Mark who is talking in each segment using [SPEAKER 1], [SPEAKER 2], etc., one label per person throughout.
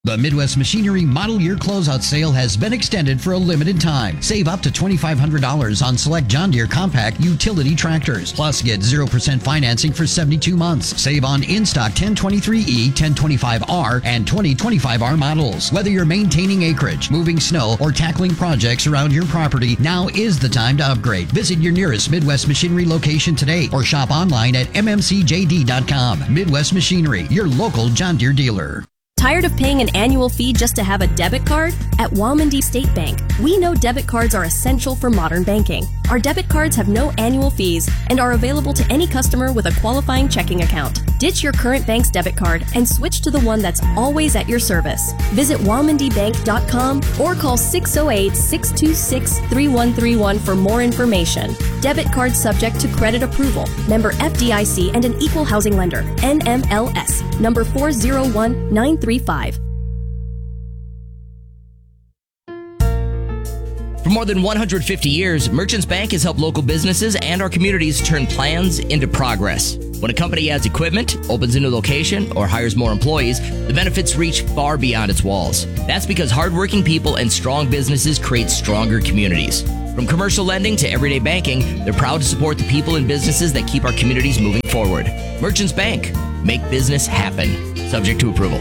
[SPEAKER 1] The Midwest Machinery Model Year Closeout Sale has been extended for a limited time. Save up to $2,500 on select John Deere compact utility tractors. Plus, get 0% financing for 72 months. Save on in-stock 1023E, 1025R, and 2025R models. Whether you're maintaining acreage, moving snow, or tackling projects around your property, now is the time to upgrade. Visit your nearest Midwest Machinery location today or shop online at mmcjd.com. Midwest Machinery, your local John Deere dealer.
[SPEAKER 2] Tired of paying an annual fee just to have a debit card? At Walmondie State Bank, we know debit cards are essential for modern banking. Our debit cards have no annual fees and are available to any customer with a qualifying checking account. Ditch your current bank's debit card and switch to the one that's always at your service. Visit walmondiebank.com or call 608-626-3131 for more information. Debit card subject to credit approval. Member FDIC and an equal housing lender. NMLS. Number 401935.
[SPEAKER 3] For more than 150 years, Merchants Bank has helped local businesses and our communities turn plans into progress. When a company adds equipment, opens a new location, or hires more employees, the benefits reach far beyond its walls. That's because hardworking people and strong businesses create stronger communities. From commercial lending to everyday banking, they're proud to support the people and businesses that keep our communities moving forward. Merchants Bank. Make business happen. Subject to approval.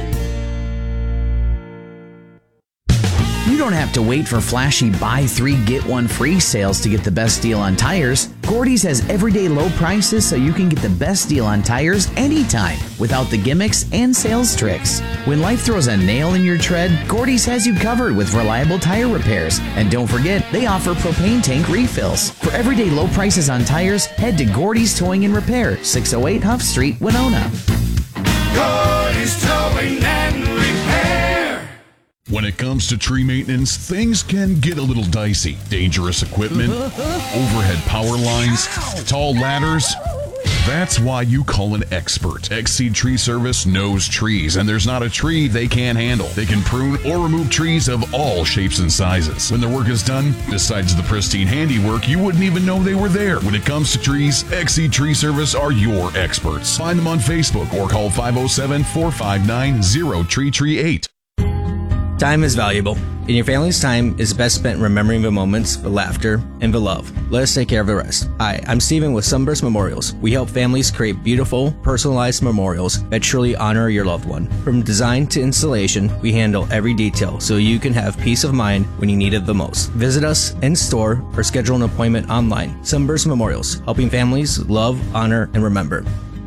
[SPEAKER 4] You don't have to wait for flashy buy 3 get 1 free sales to get the best deal on tires. Gordy's has everyday low prices so you can get the best deal on tires anytime without the gimmicks and sales tricks. When life throws a nail in your tread, Gordy's has you covered with reliable tire repairs. And don't forget, they offer propane tank refills. For everyday low prices on tires, head to Gordy's Towing and Repair, 608 Huff Street, Winona.
[SPEAKER 5] Gordy's Towing and Repair.
[SPEAKER 6] When it comes to tree maintenance, things can get a little dicey. Dangerous equipment, overhead power lines, tall ladders. That's why you call an expert. Exceed Tree Service knows trees, and there's not a tree they can't handle. They can prune or remove trees of all shapes and sizes. When their work is done, besides the pristine handiwork, you wouldn't even know they were there. When it comes to trees, Exceed Tree Service are your experts. Find them on Facebook or call 507-459-0338.
[SPEAKER 7] Time is valuable, and your family's time is best spent remembering the moments, the laughter, and the love. Let us take care of the rest. Hi, I'm Steven with Sunburst Memorials. We help families create beautiful, personalized memorials that truly honor your loved one. From design to installation, we handle every detail so you can have peace of mind when you need it the most. Visit us in store or schedule an appointment online. Sunburst Memorials, helping families love, honor, and remember.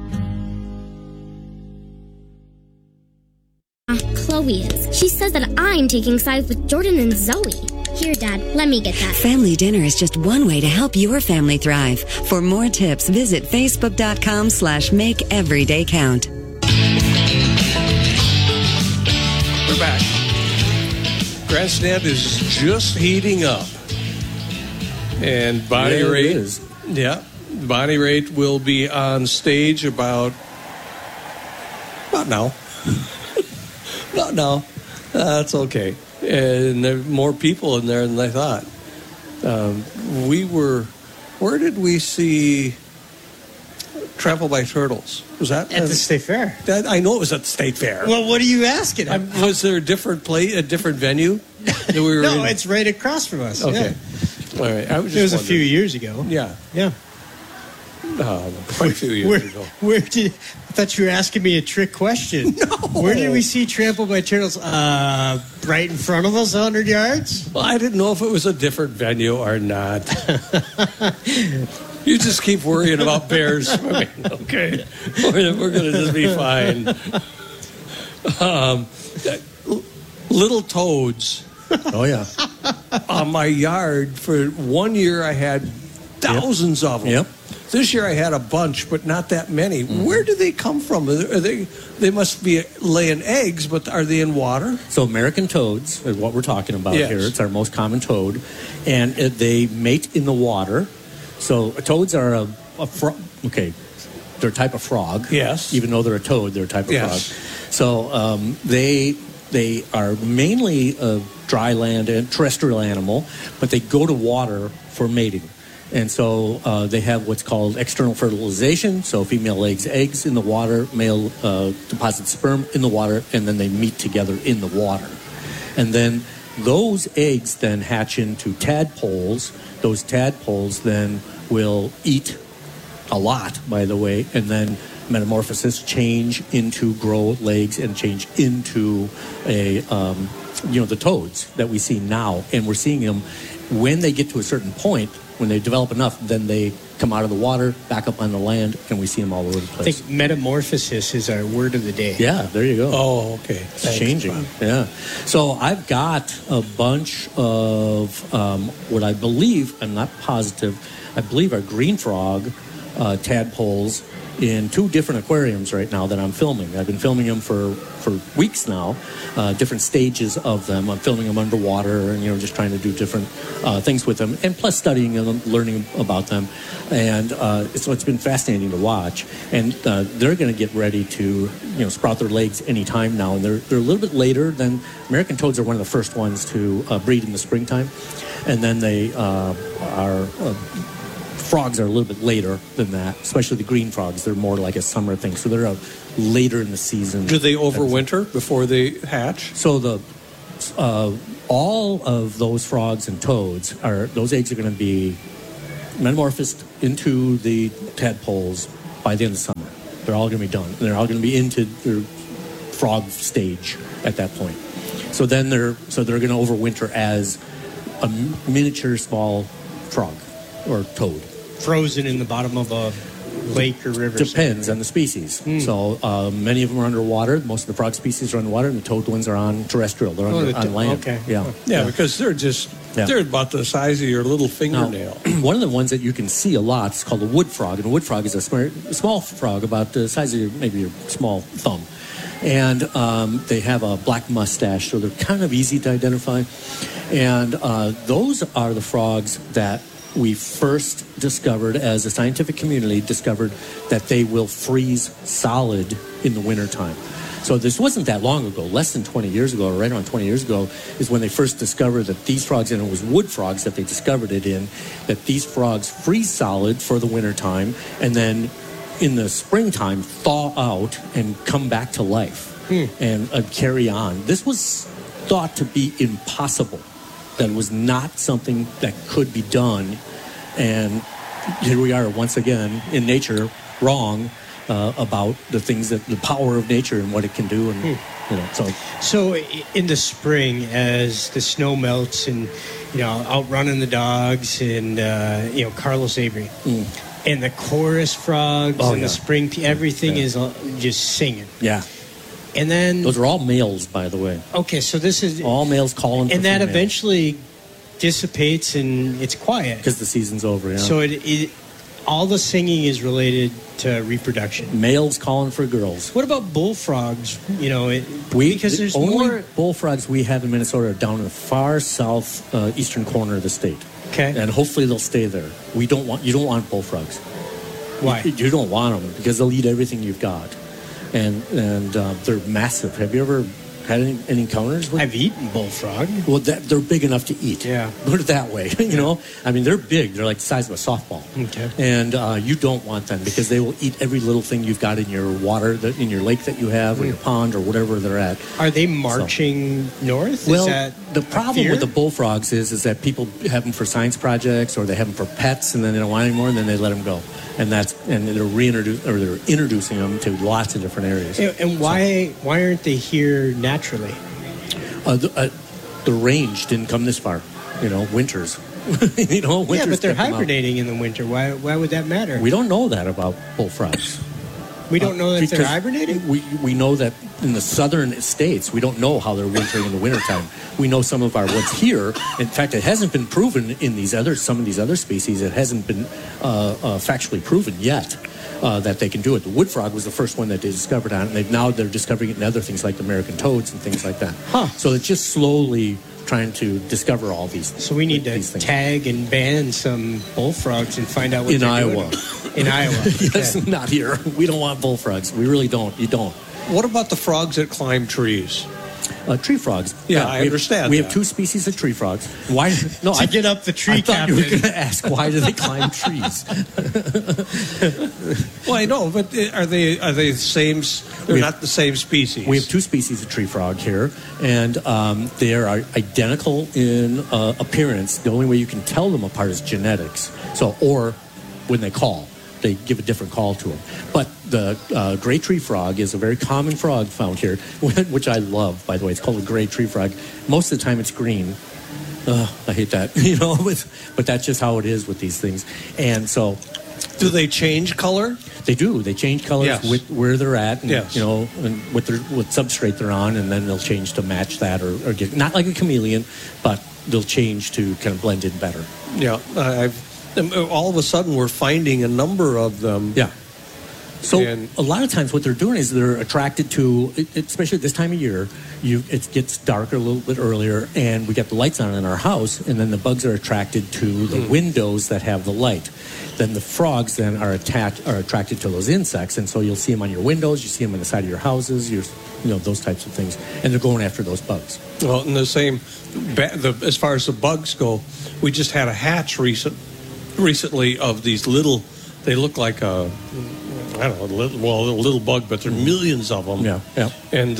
[SPEAKER 8] Chloe is. She says that I'm taking sides with Jordan and Zoe. Here, Dad, let me get that.
[SPEAKER 9] Family dinner is just one way to help your family thrive. For more tips, visit facebook.com/makeeverydaycount.
[SPEAKER 10] We're back. Grandstand is just heating up. And Bonnie Raitt, Bonnie Raitt will be on stage about now. Not now. That's okay. And there are more people in there than I thought. Where did we see Trample by Turtles? Was that
[SPEAKER 11] at the State Fair?
[SPEAKER 10] I know it was at the State Fair.
[SPEAKER 11] Well, what are you asking?
[SPEAKER 10] Was there a different venue? That we were
[SPEAKER 11] no, it's right across from us.
[SPEAKER 10] Okay.
[SPEAKER 11] Yeah.
[SPEAKER 10] All right.
[SPEAKER 11] It was a few years ago.
[SPEAKER 10] Yeah.
[SPEAKER 11] Yeah.
[SPEAKER 10] Quite a few years ago.
[SPEAKER 11] I thought you were asking me a trick question.
[SPEAKER 10] No.
[SPEAKER 11] Where did we see Trampled by Turtles? Right in front of us, 100 yards?
[SPEAKER 10] Well, I didn't know if it was a different venue or not. You just keep worrying about bears swimming. Okay. We're going to just be fine. Little toads.
[SPEAKER 11] Oh, yeah.
[SPEAKER 10] On my yard. For 1 year, I had thousands of them.
[SPEAKER 11] Yep.
[SPEAKER 10] This year I had a bunch, but not that many. Mm-hmm. Where do they come from? They must be laying eggs, but are they in water?
[SPEAKER 12] So American toads is what we're talking about here. It's our most common toad. And they mate in the water. So toads are they're a type of frog.
[SPEAKER 10] Yes.
[SPEAKER 12] Even though they're a toad, they're a type of frog. So they are mainly a dry land and terrestrial animal, but they go to water for mating. And so they have what's called external fertilization. So female lays eggs in the water, male deposits sperm in the water, and then they meet together in the water. And then those eggs then hatch into tadpoles. Those tadpoles then will eat a lot, by the way, and then metamorphosis, change into grow legs and change into the toads that we see now. And we're seeing them when they get to a certain point, when they develop enough, then they come out of the water, back up on the land, and we see them all over the place.
[SPEAKER 11] I think metamorphosis is our word of the day.
[SPEAKER 12] Yeah, there you go.
[SPEAKER 10] Oh, okay.
[SPEAKER 12] It's changing. Bob. Yeah. So I've got a bunch of what I believe, I'm not positive, I believe are green frog tadpoles in 2 different aquariums right now that I'm filming. I've been filming them for weeks now, different stages of them. I'm filming them underwater and, just trying to do different things with them, and plus studying them, learning about them. And so it's been fascinating to watch. And they're going to get ready to, sprout their legs any time now. And they're a little bit later than American toads are one of the first ones to breed in the springtime. And then they are... frogs are a little bit later than that, especially the green frogs. They're more like a summer thing, so they're later in the season.
[SPEAKER 10] Do they overwinter before they hatch?
[SPEAKER 12] So all of those frogs and toads those eggs are going to be metamorphosed into the tadpoles by the end of the summer. They're all going to be done. They're all going to be into their frog stage at that point. So then they're going to overwinter as a miniature small frog or toad.
[SPEAKER 11] Frozen in the bottom of a lake or river.
[SPEAKER 12] Depends on the species. So many of them are underwater. Most of the frog species are underwater, and the toad ones are on terrestrial. They're on land.
[SPEAKER 11] Okay.
[SPEAKER 12] Yeah,
[SPEAKER 10] because they're about the size of your little fingernail.
[SPEAKER 12] Now, one of the ones that you can see a lot is called a wood frog, and a wood frog is a small frog about the size of maybe your small thumb. And they have a black mustache, so they're kind of easy to identify. And those are the frogs that we first discovered, as a scientific community, discovered that they will freeze solid in the wintertime. So this wasn't that long ago, less than 20 years ago, or right around 20 years ago, is when they first discovered that these frogs, and it was wood frogs that they discovered it in, that these frogs freeze solid for the wintertime, and then in the springtime thaw out and come back to life and carry on. This was thought to be impossible. That it was not something that could be done, and here we are once again in nature, wrong about the power of nature and what it can do, and
[SPEAKER 11] So in the spring, as the snow melts, and out running the dogs, and Carlos Avery, and the chorus frogs, the spring, everything is just singing.
[SPEAKER 12] Yeah.
[SPEAKER 11] And then
[SPEAKER 12] those are all males, by the way.
[SPEAKER 11] Okay, so this is
[SPEAKER 12] all males calling for
[SPEAKER 11] and that
[SPEAKER 12] females.
[SPEAKER 11] Eventually dissipates and it's quiet
[SPEAKER 12] because the season's over. Yeah.
[SPEAKER 11] So it all the singing is related to reproduction.
[SPEAKER 12] Males calling for girls.
[SPEAKER 11] What about bullfrogs? Because there's
[SPEAKER 12] only
[SPEAKER 11] more
[SPEAKER 12] bullfrogs we have in Minnesota are down in the far south eastern corner of the state.
[SPEAKER 11] Okay,
[SPEAKER 12] and hopefully they'll stay there. You don't want bullfrogs.
[SPEAKER 11] Why?
[SPEAKER 12] You don't want them because they'll eat everything you've got. And they're massive. Have you ever had any encounters with?
[SPEAKER 11] I've eaten bullfrog.
[SPEAKER 12] Well, they're big enough to eat.
[SPEAKER 11] Yeah.
[SPEAKER 12] Put it that way. I mean, they're big. They're like the size of a softball.
[SPEAKER 11] Okay.
[SPEAKER 12] And you don't want them because they will eat every little thing you've got in your water, in your lake that you have, or your pond, or whatever they're at.
[SPEAKER 11] Are they marching north?
[SPEAKER 12] Well,
[SPEAKER 11] is that
[SPEAKER 12] the problem with the bullfrogs is that people have them for science projects, or they have them for pets, and then they don't want any more, and then they let them go. And they're introducing them to lots of different areas.
[SPEAKER 11] And why aren't they here naturally?
[SPEAKER 12] The range didn't come this far. Winters. Winters.
[SPEAKER 11] Yeah, but they're hibernating in the winter. Why would that matter?
[SPEAKER 12] We don't know that about bullfrogs.
[SPEAKER 11] We don't know that they're hibernating?
[SPEAKER 12] We know that in the southern states, we don't know how they're wintering in the wintertime. We know some of our what's here. In fact, it hasn't been proven in some of these other species. It hasn't been factually proven yet that they can do it. The wood frog was the first one that they discovered on it, and now they're discovering it in other things like American toads and things like that. So it's just slowly trying to discover all these things.
[SPEAKER 11] So we need to tag and ban some bullfrogs and find out what they're
[SPEAKER 12] Iowa.
[SPEAKER 11] doing. In Iowa.
[SPEAKER 12] Yes, not here. We don't want bullfrogs. We really don't. You don't.
[SPEAKER 10] What about the frogs that climb trees?
[SPEAKER 12] tree frogs.
[SPEAKER 10] Yeah, I understand
[SPEAKER 12] We
[SPEAKER 10] that.
[SPEAKER 12] have two species of tree frogs. Why? No,
[SPEAKER 11] To get up the tree,
[SPEAKER 12] I thought you were
[SPEAKER 11] Captain.
[SPEAKER 12] going to ask why do they climb trees?
[SPEAKER 10] Well, I know, but are they same? They're not the same species.
[SPEAKER 12] We have two species of tree frog here, and they are identical in appearance. The only way you can tell them apart is genetics. So, or when they call, they give a different call to them. But the gray tree frog is a very common frog found here, which I love, by the way. It's called a gray tree frog. Most of the time it's green. I hate that, but that's just how it is with these things. And so...
[SPEAKER 10] Do they change color?
[SPEAKER 12] They do. They change colors
[SPEAKER 10] Yes.
[SPEAKER 12] with where they're at, and,
[SPEAKER 10] Yes.
[SPEAKER 12] and what substrate they're on, and then they'll change to match that or get, not like a chameleon, but they'll change to kind of blend in better.
[SPEAKER 10] Yeah, all of a sudden we're finding a number of them.
[SPEAKER 12] Yeah. So
[SPEAKER 10] And-
[SPEAKER 12] a lot of times what they're doing is they're attracted to, especially this time of year, it gets darker a little bit earlier, and we get the lights on in our house, and then the bugs are attracted to the windows that have the light. Then the frogs then are attracted to those insects, and so you'll see them on your windows, you see them on the side of your houses, those types of things, and they're going after those bugs.
[SPEAKER 10] Well, and the same, as far as the bugs go, we just had a hatch recently of these little. They look like a little bug, but there are millions of them.
[SPEAKER 12] Yeah, yeah.
[SPEAKER 10] And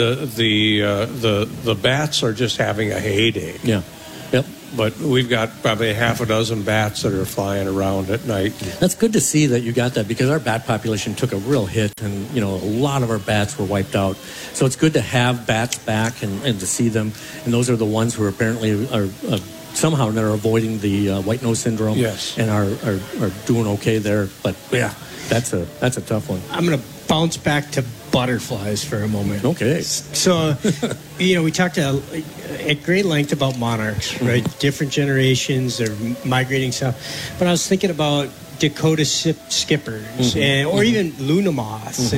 [SPEAKER 10] the bats are just having a heyday.
[SPEAKER 12] Yeah, yep.
[SPEAKER 10] But we've got probably a half a dozen bats that are flying around at night.
[SPEAKER 12] That's good to see that you got that, because our bat population took a real hit, and a lot of our bats were wiped out. So it's good to have bats back and to see them. And those are the ones who apparently are somehow they're avoiding the white nose syndrome.
[SPEAKER 10] Yes.
[SPEAKER 12] And are doing okay there. But yeah, that's a tough one.
[SPEAKER 11] I'm going to bounce back to butterflies for a moment.
[SPEAKER 12] Okay.
[SPEAKER 11] So, we talked at great length about monarchs, right? Different generations, they're migrating south. But I was thinking about Dakota skippers or even Luna moths.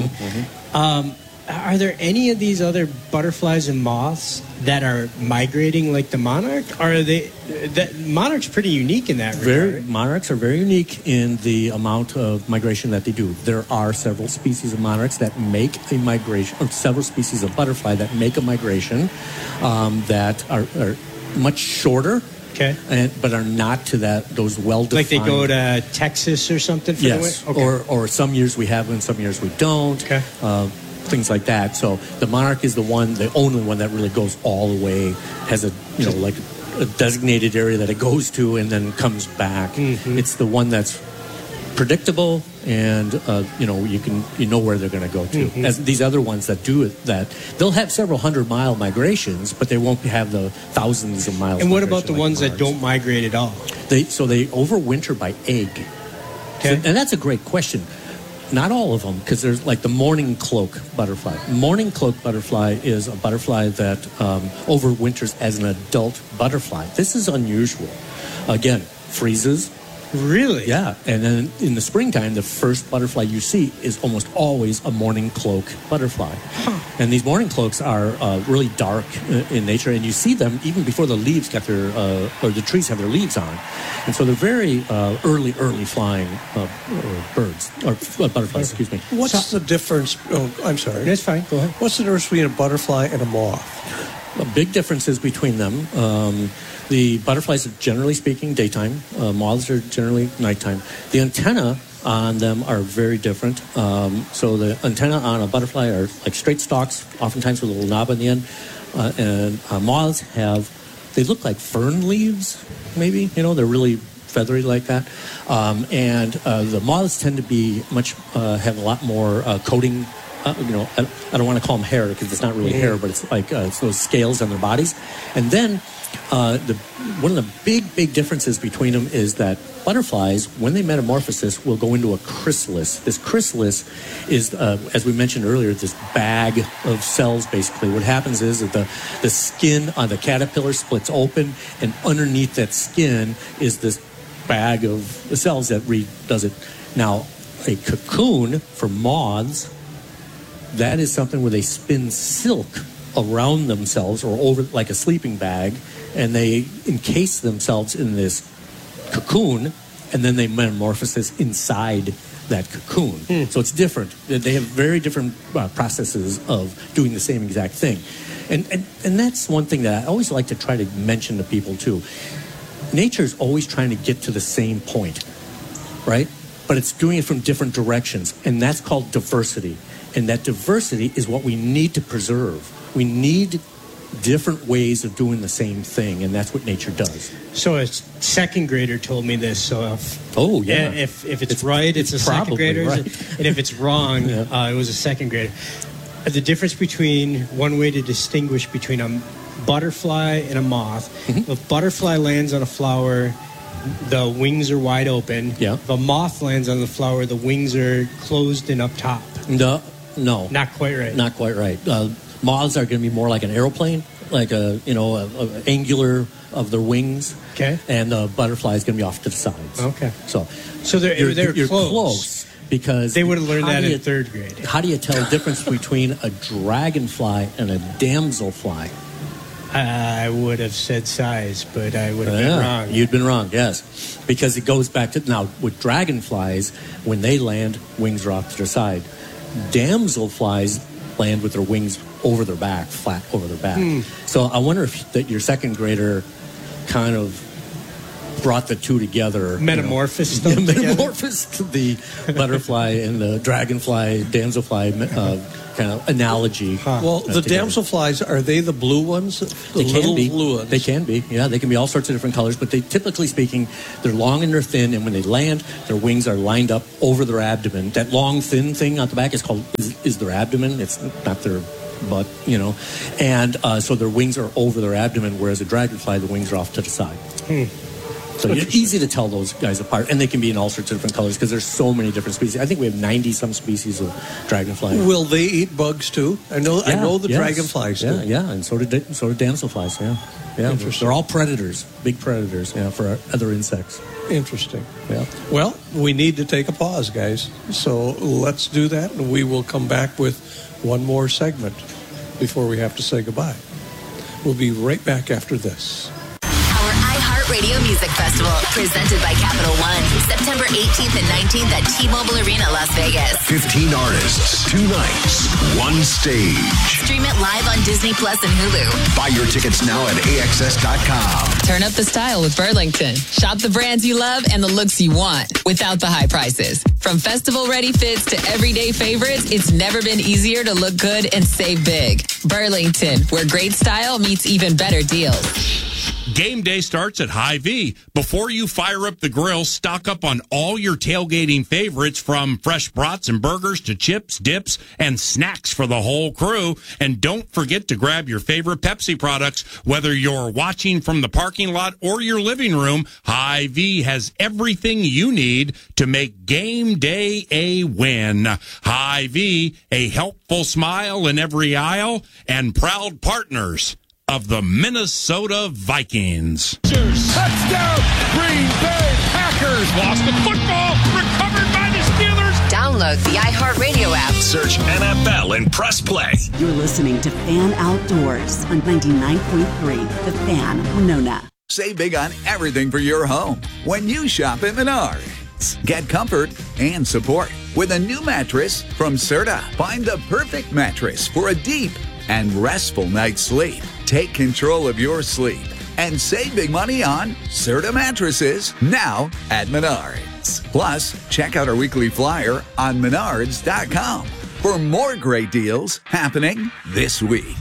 [SPEAKER 11] Are there any of these other butterflies and moths that are migrating like the monarch? Or are they? That monarch's pretty unique in that regard.
[SPEAKER 12] Monarchs are very unique in the amount of migration that they do. There are several species of monarchs that make a migration, or several species of butterfly that make a migration that are much shorter.
[SPEAKER 11] Okay.
[SPEAKER 12] But are not to those well-defined.
[SPEAKER 11] Like they go to Texas or something for the
[SPEAKER 12] yes.
[SPEAKER 11] winter? Okay.
[SPEAKER 12] Or some years we have them, some years we don't.
[SPEAKER 11] Okay.
[SPEAKER 12] Things like that. So the monarch is the only one that really goes all the way, has like a designated area that it goes to and then comes back.
[SPEAKER 11] Mm-hmm.
[SPEAKER 12] It's the one that's predictable, and you know where they're going to go to.
[SPEAKER 11] Mm-hmm.
[SPEAKER 12] As these other ones that do that, they'll have several 100-mile migrations, but they won't have the thousands of miles.
[SPEAKER 11] And what about the
[SPEAKER 12] like
[SPEAKER 11] ones that
[SPEAKER 12] monarchs.
[SPEAKER 11] don't migrate at all?
[SPEAKER 12] They overwinter by egg.
[SPEAKER 11] Okay.
[SPEAKER 12] And that's a great question. Not all of them, because there's like the morning cloak butterfly. Morning cloak butterfly is a butterfly that overwinters as an adult butterfly. This is unusual. Again, freezes.
[SPEAKER 11] Really?
[SPEAKER 12] Yeah. And then in the springtime, the first butterfly you see is almost always a morning cloak butterfly.
[SPEAKER 11] Huh.
[SPEAKER 12] And these morning cloaks are really dark in nature, and you see them even before the leaves get or the trees have their leaves on. And so they're very early flying birds, or butterflies, excuse me.
[SPEAKER 10] What's the difference? Oh, I'm sorry.
[SPEAKER 11] That's fine. Go ahead.
[SPEAKER 10] What's the difference between a butterfly and a moth?
[SPEAKER 12] Big differences between them. The butterflies are generally speaking daytime. Moths are generally nighttime. The antenna on them are very different. So the antenna on a butterfly are like straight stalks, oftentimes with a little knob on the end. And moths they look like fern leaves, maybe. They're really feathery like that. And the moths tend to be have a lot more coating. I don't want to call them hair because it's not really hair, but it's like it's those scales on their bodies. And then one of the big differences between them is that butterflies, when they metamorphosis, will go into a chrysalis. This chrysalis is, as we mentioned earlier, this bag of cells, basically. What happens is that the skin on the caterpillar splits open, and underneath that skin is this bag of cells that does it. Now, a cocoon for moths, that is something where they spin silk around themselves or over like a sleeping bag, and they encase themselves in this cocoon, and then they metamorphosis inside that cocoon. So it's different. They have very different processes of doing the same exact thing. And that's one thing that I always like to try to mention to people too. Nature is always trying to get to the same point, right? But it's doing it from different directions, and that's called diversity. And that diversity is what we need to preserve. We need different ways of doing the same thing, and that's what nature does.
[SPEAKER 11] So a second grader told me this. So if it's right, it's a second grader,
[SPEAKER 12] right.
[SPEAKER 11] And if it's wrong, it was a second grader. The difference between one way to distinguish between a butterfly and a moth. If a butterfly lands on a flower, the wings are wide open.
[SPEAKER 12] Yeah.
[SPEAKER 11] If a moth lands on the flower, the wings are closed and up top.
[SPEAKER 12] No.
[SPEAKER 11] Not quite right.
[SPEAKER 12] Not quite right. Moths are going to be more like an aeroplane, like a angular of their wings.
[SPEAKER 11] Okay.
[SPEAKER 12] And the butterfly is going to be off to the sides.
[SPEAKER 11] Okay.
[SPEAKER 12] So
[SPEAKER 11] they're
[SPEAKER 12] close. Because
[SPEAKER 11] they would have learned that in third grade.
[SPEAKER 12] How do you tell the difference between a dragonfly and a damselfly?
[SPEAKER 11] I would have said size, but I would have been wrong.
[SPEAKER 12] You'd been wrong, yes. Because it goes back to, now, with dragonflies, when they land, wings are off to their side. Damselflies land with their wings over their back, flat over their back. So I wonder if that your second grader kind of brought the two together.
[SPEAKER 11] Metamorphosed
[SPEAKER 12] the butterfly and the dragonfly, damselfly kind of analogy.
[SPEAKER 10] Well, the damselflies, are they the blue ones?
[SPEAKER 12] They can be.
[SPEAKER 10] Blue ones?
[SPEAKER 12] They can be, yeah. They can be all sorts of different colors, but they, typically speaking, they're long and they're thin, and when they land, their wings are lined up over their abdomen. That long, thin thing at the back is called is their abdomen. It's not their butt, And so their wings are over their abdomen, whereas a dragonfly, the wings are off to the side. So it's easy to tell those guys apart, and they can be in all sorts of different colors because there's so many different species. I think we have 90-some species of dragonfly.
[SPEAKER 10] Will they eat bugs too? I know the dragonflies do.
[SPEAKER 12] Yeah, and so do damselflies. Yeah. They're all predators, big predators. For other insects.
[SPEAKER 10] Interesting.
[SPEAKER 12] Yeah.
[SPEAKER 10] Well, we need to take a pause, guys. So let's do that, and we will come back with one more segment before we have to say goodbye. We'll be right back after this.
[SPEAKER 13] Radio Music Festival, presented by Capital One, September 18th and 19th at T-Mobile Arena, Las Vegas.
[SPEAKER 14] 15 artists, 2 nights, 1 stage.
[SPEAKER 13] Stream it live on Disney Plus and Hulu.
[SPEAKER 14] Buy your tickets now at AXS.com.
[SPEAKER 15] Turn up the style with Burlington. Shop the brands you love and the looks you want without the high prices. From festival-ready fits to everyday favorites, it's never been easier to look good and save big. Burlington, where great style meets even better deals.
[SPEAKER 16] Game day starts at Hy-Vee. Before you fire up the grill, stock up on all your tailgating favorites, from fresh brats and burgers to chips, dips, and snacks for the whole crew. And don't forget to grab your favorite Pepsi products. Whether you're watching from the parking lot or your living room, Hy-Vee has everything you need to make game day a win. Hy-Vee, a helpful smile in every aisle, and proud partners of the Minnesota Vikings.
[SPEAKER 5] Touchdown, Green Bay Packers. Lost the football, recovered by the Steelers.
[SPEAKER 13] Download the iHeartRadio app.
[SPEAKER 14] Search NFL and press play.
[SPEAKER 17] You're listening to Fan Outdoors on 99.3 The Fan, Winona.
[SPEAKER 18] Save big on everything for your home when you shop at Menards. Get comfort and support with a new mattress from Serta. Find the perfect mattress for a deep and restful night's sleep. Take control of your sleep and save big money on Serta mattresses now at Menards. Plus, check out our weekly flyer on Menards.com for more great deals happening this week.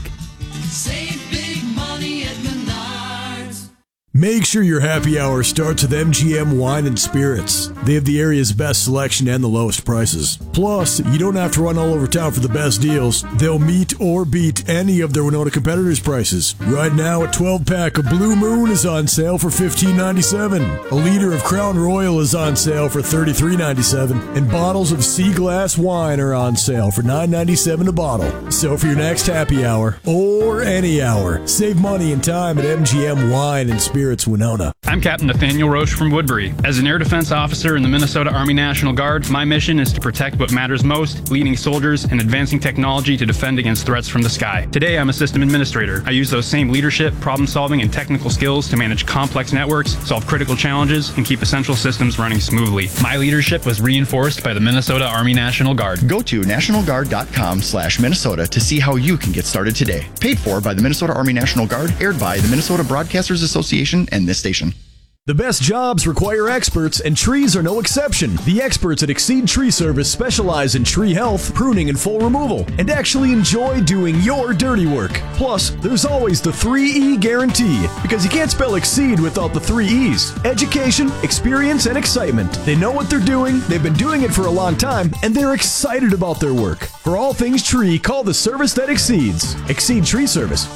[SPEAKER 5] Save big money at Menards.
[SPEAKER 19] Make sure your happy hour starts with MGM Wine and Spirits. They have the area's best selection and the lowest prices. Plus, you don't have to run all over town for the best deals. They'll meet or beat any of their Winona competitors' prices. Right now, a 12-pack of Blue Moon is on sale for $15.97. A liter of Crown Royal is on sale for $33.97. And bottles of Sea Glass wine are on sale for $9.97 a bottle. So for your next happy hour, or any hour, save money and time at MGM Wine and Spirits. spirits, Winona.
[SPEAKER 20] I'm Captain Nathaniel Roche from Woodbury. As an air defense officer in the Minnesota Army National Guard, my mission is to protect what matters most, leading soldiers and advancing technology to defend against threats from the sky. Today, I'm a system administrator. I use those same leadership, problem-solving, and technical skills to manage complex networks, solve critical challenges, and keep essential systems running smoothly. My leadership was reinforced by the Minnesota Army National Guard.
[SPEAKER 21] Go to nationalguard.com/Minnesota to see how you can get started today. Paid for by the Minnesota Army National Guard, aired by the Minnesota Broadcasters Association and this station.
[SPEAKER 19] The best jobs require experts, and trees are no exception. The experts at Exceed Tree Service specialize in tree health, pruning, and full removal, and actually enjoy doing your dirty work. Plus, there's always the 3E guarantee, because you can't spell Exceed without the 3 E's. Education, experience, and excitement. They know what they're doing, they've been doing it for a long time, and they're excited about their work. For all things tree, call the service that exceeds. Exceed Tree Service,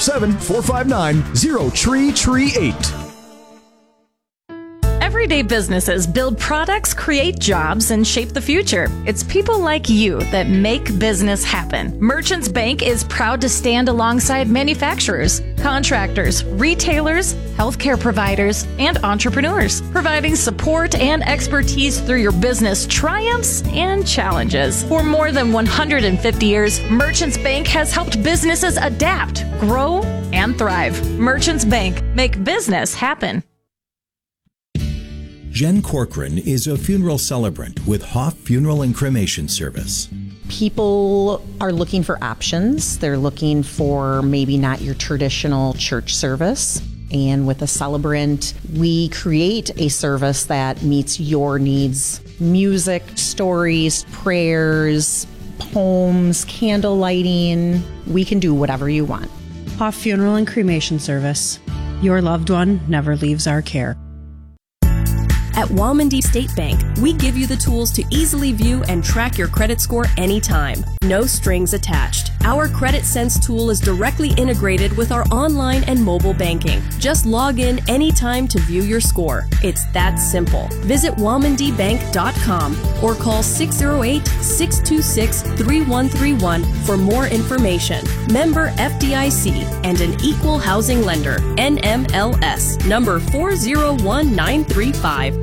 [SPEAKER 19] 507-459-0TREE38.
[SPEAKER 22] Everyday businesses build products, create jobs, and shape the future. It's people like you that make business happen. Merchants Bank is proud to stand alongside manufacturers, contractors, retailers, healthcare providers, and entrepreneurs, providing support and expertise through your business triumphs and challenges. For more than 150 years, Merchants Bank has helped businesses adapt, grow, and thrive. Merchants Bank, make business happen.
[SPEAKER 23] Jen Corcoran is a funeral celebrant with Hoff Funeral and Cremation Service.
[SPEAKER 24] People are looking for options. They're looking for maybe not your traditional church service. And with a celebrant, we create a service that meets your needs. Music, stories, prayers, poems, candle lighting. We can do whatever you want.
[SPEAKER 25] Hoff Funeral and Cremation Service. Your loved one never leaves our care.
[SPEAKER 2] At Walmondie State Bank, we give you the tools to easily view and track your credit score anytime. No strings attached. Our Credit Sense tool is directly integrated with our online and mobile banking. Just log in anytime to view your score. It's that simple. Visit WalmondieBank.com or call 608-626-3131 for more information. Member FDIC and an equal housing lender. NMLS number 401935.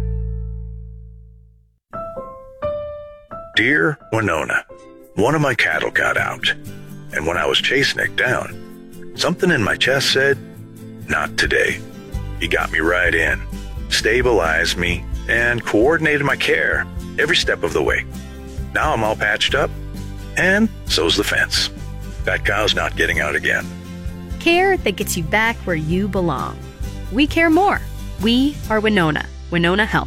[SPEAKER 14] Dear Winona, one of my cattle got out, and when I was chasing it down, something in my chest said, not today. He got me right in, stabilized me, and coordinated my care every step of the way. Now I'm all patched up, and so's the fence. That cow's not getting out again.
[SPEAKER 26] Care that gets you back where you belong. We care more. We are Winona. Winona Health.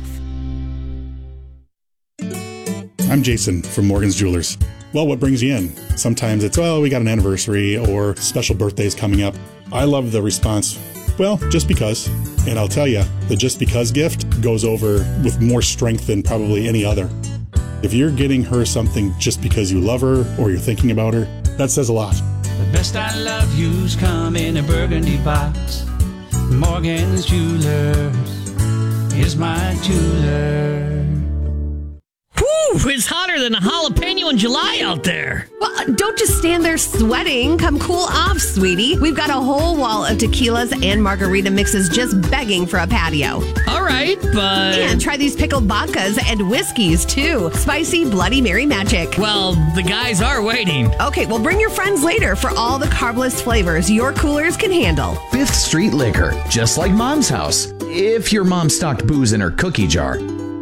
[SPEAKER 27] I'm Jason from Morgan's Jewelers. Well, what brings you in? Sometimes it's, well, we got an anniversary or special birthdays coming up. I love the response, well, just because. And I'll tell you, the just because gift goes over with more strength than probably any other. If you're getting her something just because you love her or you're thinking about her, that says a lot.
[SPEAKER 28] The best I love you's come in a burgundy box. Morgan's Jewelers is my jeweler.
[SPEAKER 29] Whew, it's hotter than a jalapeno in July out there.
[SPEAKER 30] Well, don't just stand there sweating. Come cool off, sweetie. We've got a whole wall of tequilas and margarita mixes just begging for a patio.
[SPEAKER 29] All right, but...
[SPEAKER 30] And try these pickled vodkas and whiskeys, too. Spicy Bloody Mary magic.
[SPEAKER 29] Well, the guys are waiting.
[SPEAKER 30] Okay, well, bring your friends later for all the carbless flavors your coolers can handle.
[SPEAKER 4] 5th Street Liquor, just like Mom's house. If your mom stocked booze in her cookie jar.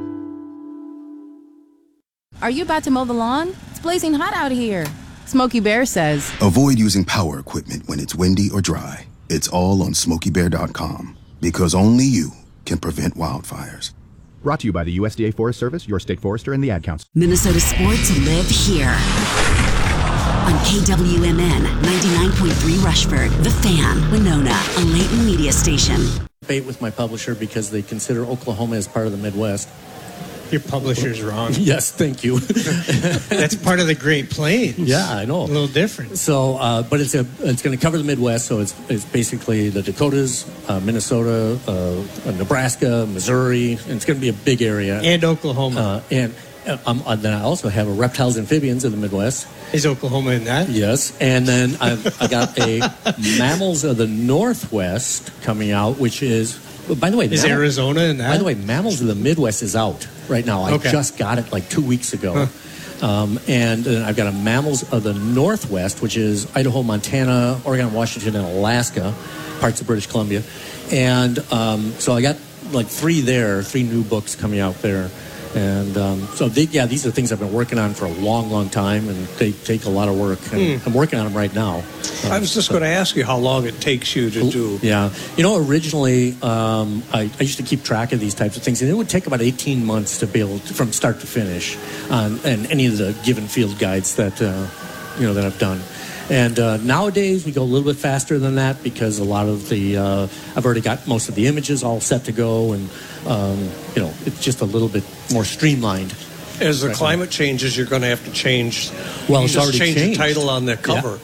[SPEAKER 31] Are you about to mow the lawn? It's blazing hot out here. Smokey Bear says,
[SPEAKER 32] avoid using power equipment when it's windy or dry. It's all on SmokeyBear.com, because only you can prevent wildfires.
[SPEAKER 33] Brought to you by the USDA Forest Service, your state forester, and the Ad Council.
[SPEAKER 9] Minnesota sports live here. On KWMN 99.3 Rushford, The Fan, Winona, a Layton media station.
[SPEAKER 12] Debate with my publisher because they consider Oklahoma as part of the Midwest.
[SPEAKER 11] Your publisher's wrong.
[SPEAKER 12] Yes, thank you.
[SPEAKER 11] That's part of the Great Plains.
[SPEAKER 12] Yeah, I know.
[SPEAKER 11] A little different.
[SPEAKER 12] So, but it's going to cover the Midwest. So it's basically the Dakotas, Minnesota, Nebraska, Missouri, and it's going to be a big area.
[SPEAKER 11] And Oklahoma.
[SPEAKER 12] And then I also have a Reptiles Amphibians of the Midwest.
[SPEAKER 11] Is Oklahoma in that?
[SPEAKER 12] Yes. And then I got a Mammals of the Northwest coming out, which is, by the way,
[SPEAKER 11] is Arizona in that?
[SPEAKER 12] By the way, Mammals of the Midwest is out right now. I just got it like 2 weeks ago. And then I've got a Mammals of the Northwest, which is Idaho, Montana, Oregon, Washington, and Alaska, parts of British Columbia. And so I got like 3 new books coming out there. And these are things I've been working on for a long, long time, and they take a lot of work. And I'm working on them right now.
[SPEAKER 1] I was just going to ask you how long it takes you to do.
[SPEAKER 12] Yeah. Originally, I used to keep track of these types of things, and it would take about 18 months to be able to, from start to finish, and any of the given field guides that that I've done. And nowadays we go a little bit faster than that because a lot of the I've already got most of the images all set to go, and it's just a little bit more streamlined.
[SPEAKER 1] As the climate changes, you're going to have to change.
[SPEAKER 12] Well, it's already
[SPEAKER 1] changed.
[SPEAKER 12] The
[SPEAKER 1] title on the cover.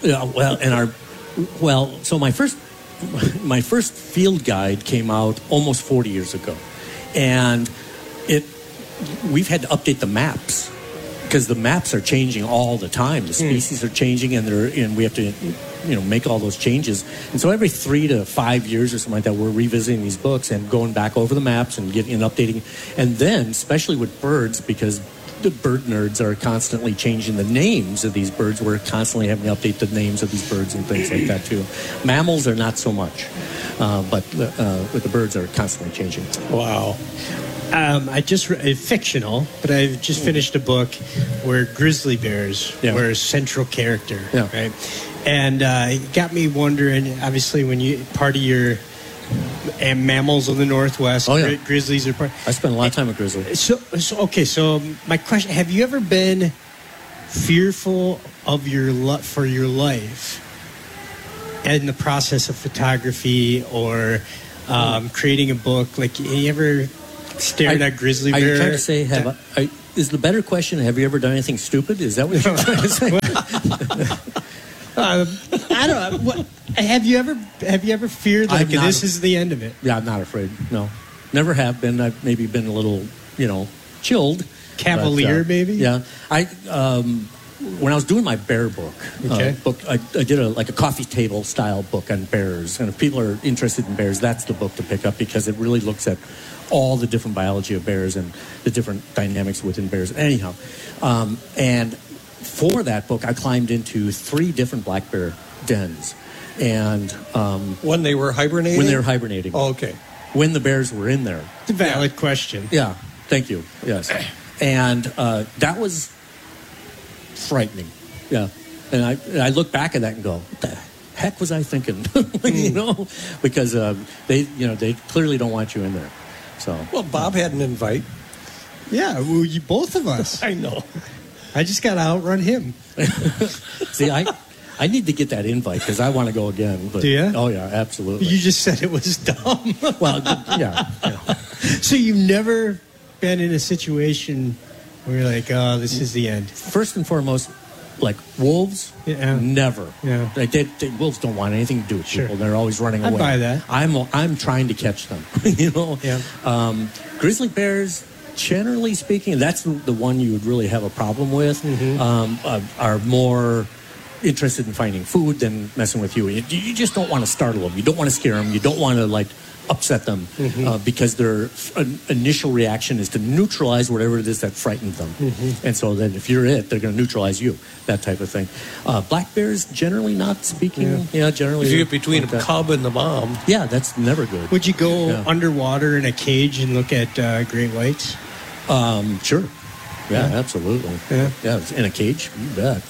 [SPEAKER 12] So my first field guide came out almost 40 years ago, and we've had to update the maps. Because the maps are changing all the time. The species are changing, and we have to, make all those changes. And so every 3 to 5 years or something like that, we're revisiting these books and going back over the maps and getting and updating. And then, especially with birds, because the bird nerds are constantly changing the names of these birds, we're constantly having to update the names of these birds and things like that too. Mammals are not so much, but the birds are constantly changing.
[SPEAKER 1] Wow.
[SPEAKER 11] Fictional, but I've just finished a book where grizzly bears were a central character, right? And it got me wondering, obviously, when part of your Mammals of the Northwest, grizzlies are part.
[SPEAKER 12] I spent a lot of time with grizzlies.
[SPEAKER 11] So my question, have you ever been fearful of for your life in the process of photography or creating a book? Like, you ever staring at grizzly bear?
[SPEAKER 12] Are you trying to say, is the better question, have you ever done anything stupid? Is that what you're trying to say?
[SPEAKER 11] I don't know. Have you ever feared like this is the end of it?
[SPEAKER 12] Yeah, I'm not afraid. No, never have been. I've maybe been a little, chilled.
[SPEAKER 11] Cavalier, maybe?
[SPEAKER 12] Yeah. When I was doing my bear book, I did a coffee table style book on bears. And if people are interested in bears, that's the book to pick up because it really looks at all the different biology of bears and the different dynamics within bears. Anyhow, and for that book, I climbed into 3 different black bear dens. And
[SPEAKER 1] when they were hibernating?
[SPEAKER 12] When they were hibernating.
[SPEAKER 1] Oh, okay.
[SPEAKER 12] When the bears were in there.
[SPEAKER 11] It's a valid question.
[SPEAKER 12] Yeah, thank you. Yes. And that was frightening. Yeah. And I look back at that and go, what the heck was I thinking? Because they clearly don't want you in there. So.
[SPEAKER 1] Well, Bob had an invite.
[SPEAKER 11] Yeah, well, both of us.
[SPEAKER 1] I know.
[SPEAKER 11] I just got to outrun him.
[SPEAKER 12] See, I need to get that invite because I want to go again. But,
[SPEAKER 11] do you?
[SPEAKER 12] Oh, yeah, absolutely.
[SPEAKER 11] You just said it was dumb.
[SPEAKER 12] Well, yeah.
[SPEAKER 11] So you've never been in a situation where you're like, oh, this is the end?
[SPEAKER 12] First and foremost, like wolves, never.
[SPEAKER 11] Yeah.
[SPEAKER 12] Like wolves don't want anything to do with people. They're always running away.
[SPEAKER 11] I buy that.
[SPEAKER 12] I'm trying to catch them.
[SPEAKER 11] Yeah.
[SPEAKER 12] Grizzly bears, generally speaking, that's the one you would really have a problem with. Are more interested in finding food than messing with you. You just don't want to startle them. You don't want to scare them. You don't want to upset them because their initial reaction is to neutralize whatever it is that frightened them. And so then if you're they're going to neutralize you, that type of thing. Black bears, generally not speaking. Yeah, generally.
[SPEAKER 1] If you get between a cub and the mom.
[SPEAKER 12] Yeah, that's never good.
[SPEAKER 11] Would you go underwater in a cage and look at great whites?
[SPEAKER 12] Sure. Yeah, absolutely. Yeah, in a cage, you bet.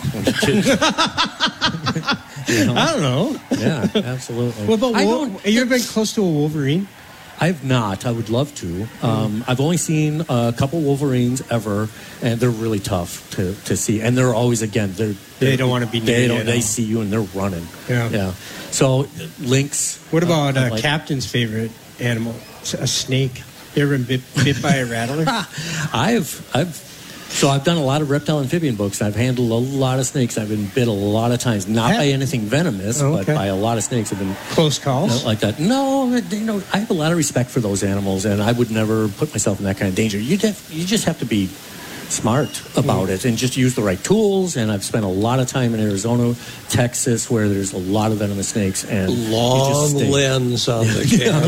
[SPEAKER 11] I don't know.
[SPEAKER 12] Yeah, absolutely.
[SPEAKER 11] What about have you ever been close to a wolverine?
[SPEAKER 12] I have not. I would love to. I've only seen a couple wolverines ever, and they're really tough to see. And they're always, again,
[SPEAKER 11] they don't want to be near you.
[SPEAKER 12] They see you and they're running.
[SPEAKER 11] Yeah.
[SPEAKER 12] So lynx.
[SPEAKER 11] What about Captain's favorite animal? A snake. You ever been bit by a rattler?
[SPEAKER 12] I've done a lot of reptile amphibian books. I've handled a lot of snakes. I've been bit a lot of times, not by anything venomous, but by a lot of snakes. I've been
[SPEAKER 11] close calls
[SPEAKER 12] like that. No, I have a lot of respect for those animals, and I would never put myself in that kind of danger. You just have to be smart about it and just use the right tools. And I've spent a lot of time in Arizona, Texas, where there's a lot of venomous snakes and
[SPEAKER 1] long lens on the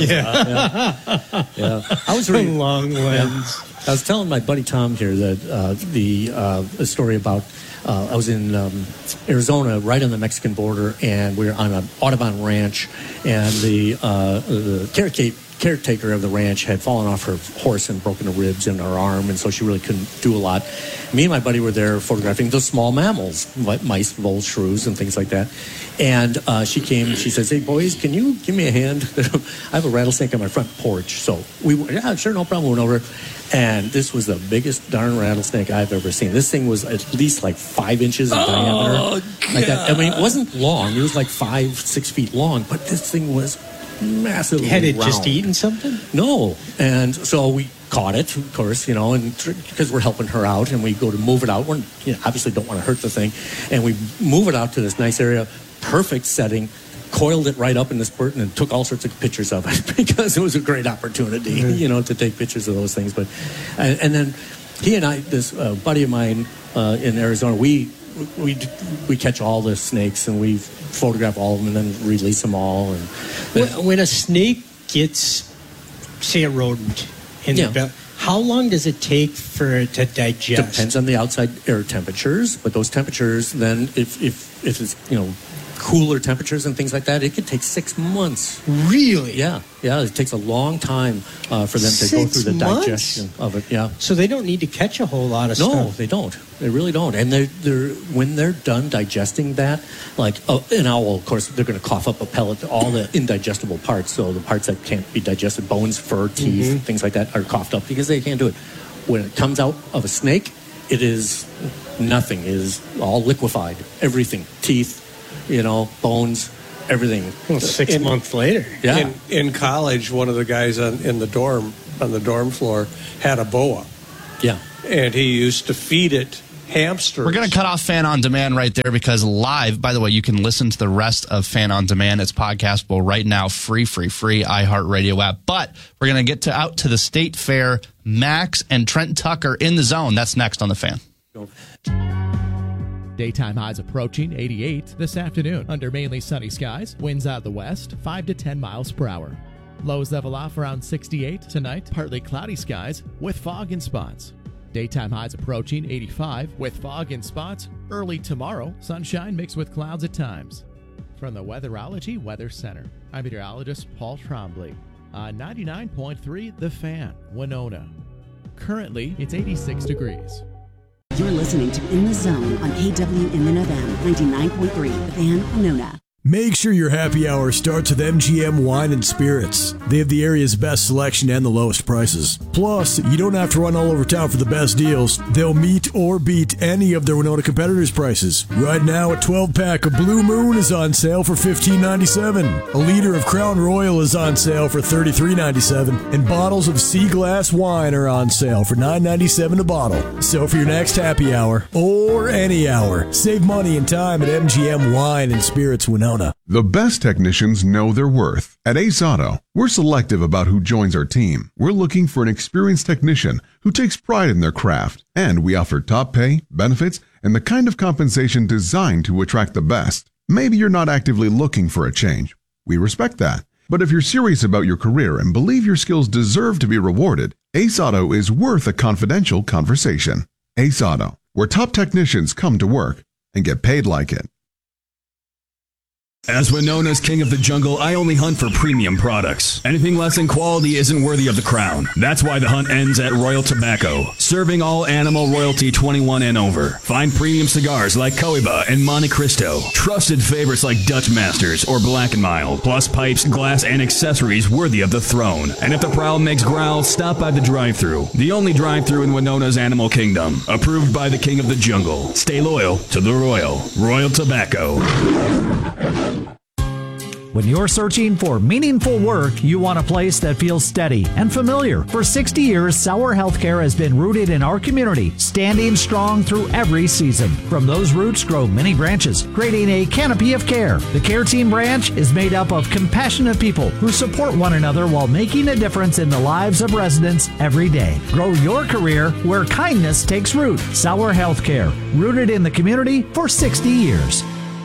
[SPEAKER 1] camera.
[SPEAKER 12] Yeah. I was reading
[SPEAKER 11] long lens.
[SPEAKER 12] I was telling my buddy Tom here that a story about I was in Arizona, right on the Mexican border, and we were on an Audubon ranch, and the caretaker of the ranch had fallen off her horse and broken her ribs and her arm, and so she really couldn't do a lot. Me and my buddy were there photographing those small mammals, like mice, voles, shrews, and things like that. And she came and she says, "Hey, boys, can you give me a hand? I have a rattlesnake on my front porch." So we went, "Yeah, sure, no problem." Went over, and this was the biggest darn rattlesnake I've ever seen. This thing was at least like 5 inches in diameter. Like that. I mean, it wasn't long. It was like 5-6 feet long, but this thing was massively
[SPEAKER 11] Had it
[SPEAKER 12] round.
[SPEAKER 11] just eaten something?
[SPEAKER 12] No. And so we caught it, of course, and because we're helping her out, and we go to move it out. We obviously don't want to hurt the thing. And we move it out to this nice area, perfect setting, coiled it right up in this curtain and took all sorts of pictures of it because it was a great opportunity, to take pictures of those things. But and then he and I, this buddy of mine in Arizona, we catch all the snakes and we photograph all of them and then release them all. And
[SPEAKER 11] when a snake gets, say, a rodent in the belly, how long does it take for it to digest?
[SPEAKER 12] Depends on the outside air temperatures, but those temperatures then, if it's cooler temperatures and things like that, it could take 6 months.
[SPEAKER 11] Really?
[SPEAKER 12] Yeah. It takes a long time for them to go through the digestion of it. Yeah.
[SPEAKER 11] So they don't need to catch a whole lot of stuff.
[SPEAKER 12] No, they don't. They really don't. And they're when they're done digesting that, like an owl, of course, they're going to cough up a pellet. All the indigestible parts, so the parts that can't be digested, bones, fur, teeth, things like that, are coughed up because they can't do it. When it comes out of a snake, it is nothing. It is all liquefied. Everything, teeth, bones, everything.
[SPEAKER 11] Well, 6 months later.
[SPEAKER 12] Yeah.
[SPEAKER 1] In college, one of the guys on the dorm floor had a boa.
[SPEAKER 12] Yeah.
[SPEAKER 1] And he used to feed it hamsters.
[SPEAKER 3] We're going to cut off Fan on Demand right there because live, by the way, you can listen to the rest of Fan on Demand. It's podcastable right now, free, iHeartRadio app. But we're going to get out to the State Fair. Max and Trent Tucker in the zone. That's next on the Fan.
[SPEAKER 5] Daytime highs approaching 88 this afternoon under mainly sunny skies. Winds out of the west, 5 to 10 miles per hour. Lows level off around 68 tonight. Partly cloudy skies with fog in spots. Daytime highs approaching 85 with fog in spots. Early tomorrow, sunshine mixed with clouds at times. From the Weatherology Weather Center, I'm meteorologist Paul Trombley on 99.3 The Fan, Winona. Currently, it's 86 degrees.
[SPEAKER 9] You're listening to In the Zone on KWMN-FM 99.3, The Fan, Winona.
[SPEAKER 19] Make sure your happy hour starts with MGM Wine and Spirits. They have the area's best selection and the lowest prices. Plus, you don't have to run all over town for the best deals. They'll meet or beat any of their Winona competitors' prices. Right now, a 12-pack of Blue Moon is on sale for $15.97. A liter of Crown Royal is on sale for $33.97. And bottles of Sea Glass wine are on sale for $9.97 a bottle. So for your next happy hour, or any hour, save money and time at MGM Wine and Spirits Winona.
[SPEAKER 6] The best technicians know their worth. At Ace Auto, we're selective about who joins our team. We're looking for an experienced technician who takes pride in their craft. And we offer top pay, benefits, and the kind of compensation designed to attract the best. Maybe you're not actively looking for a change. We respect that. But if you're serious about your career and believe your skills deserve to be rewarded, Ace Auto is worth a confidential conversation. Ace Auto, where top technicians come to work and get paid like it.
[SPEAKER 7] As Winona's king of the jungle, I only hunt for premium products. Anything less than quality isn't worthy of the crown. That's why the hunt ends at Royal Tobacco, serving all animal royalty 21 and over. Find premium cigars like Cohiba and Monte Cristo, trusted favorites like Dutch Masters or Black & Mild, plus pipes, glass, and accessories worthy of the throne. And if the prowl makes growl, stop by the drive-thru, the only drive-thru in Winona's animal kingdom, approved by the king of the jungle. Stay loyal to the Royal Tobacco.
[SPEAKER 8] When you're searching for meaningful work, you want a place that feels steady and familiar. For 60 years, Sauer Healthcare has been rooted in our community, standing strong through every season. From those roots grow many branches, creating a canopy of care. The Care Team branch is made up of compassionate people who support one another while making a difference in the lives of residents every day. Grow your career where kindness takes root. Sauer Healthcare, rooted in the community for 60 years.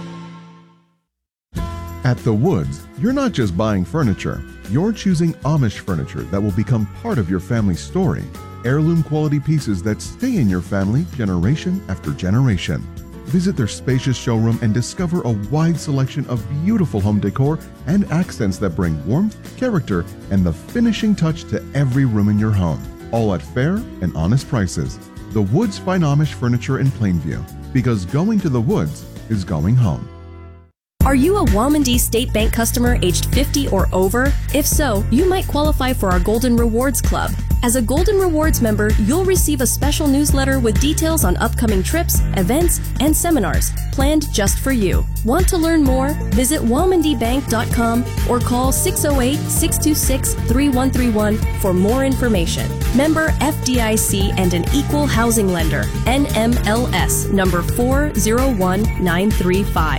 [SPEAKER 6] At The Woods, you're not just buying furniture, you're choosing Amish furniture that will become part of your family's story. Heirloom quality pieces that stay in your family generation after generation. Visit their spacious showroom and discover a wide selection of beautiful home decor and accents that bring warmth, character, and the finishing touch to every room in your home. All at fair and honest prices. The Woods find Amish furniture in Plainview, because going to The Woods is going home.
[SPEAKER 2] Are you a Walmondee State Bank customer aged 50 or over? If so, you might qualify for our Golden Rewards Club. As a Golden Rewards member, you'll receive a special newsletter with details on upcoming trips, events, and seminars planned just for you. Want to learn more? Visit walmondeebank.com or call 608-626-3131 for more information. Member FDIC and an equal housing lender. NMLS number 401935.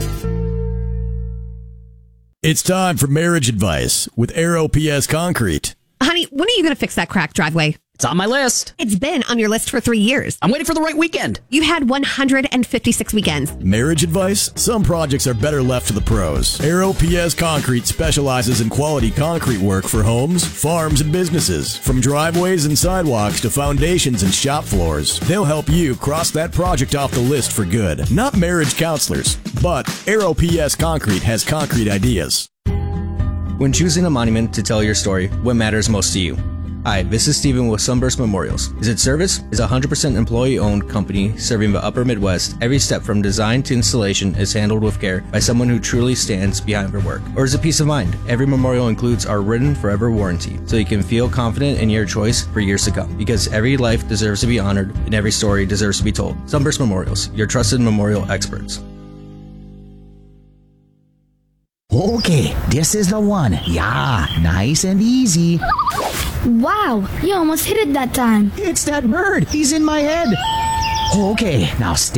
[SPEAKER 19] It's time for marriage advice with Aero PS Concrete.
[SPEAKER 30] Honey, when are you going to fix that cracked driveway?
[SPEAKER 10] It's on my list.
[SPEAKER 30] It's been on your list for 3 years.
[SPEAKER 10] I'm waiting for the right weekend.
[SPEAKER 30] You had 156 weekends.
[SPEAKER 19] Marriage advice? Some projects are better left to the pros. Aero PS Concrete specializes in quality concrete work for homes, farms, and businesses. From driveways and sidewalks to foundations and shop floors, they'll help you cross that project off the list for good. Not marriage counselors, but Aero PS Concrete has concrete ideas.
[SPEAKER 13] When choosing a monument to tell your story, what matters most to you? Hi, this is Steven with Sunburst Memorials. Is it service? Is a 100% employee-owned company serving the upper Midwest. Every step from design to installation is handled with care by someone who truly stands behind their work. Or is it peace of mind? Every memorial includes our written forever warranty, so you can feel confident in your choice for years to come. Because every life deserves to be honored, and every story deserves to be told. Sunburst Memorials, your trusted memorial experts.
[SPEAKER 4] Okay, this is the one. Yeah, nice and easy.
[SPEAKER 15] Wow, you almost hit it that time.
[SPEAKER 4] It's that bird. He's in my head. Okay, now stay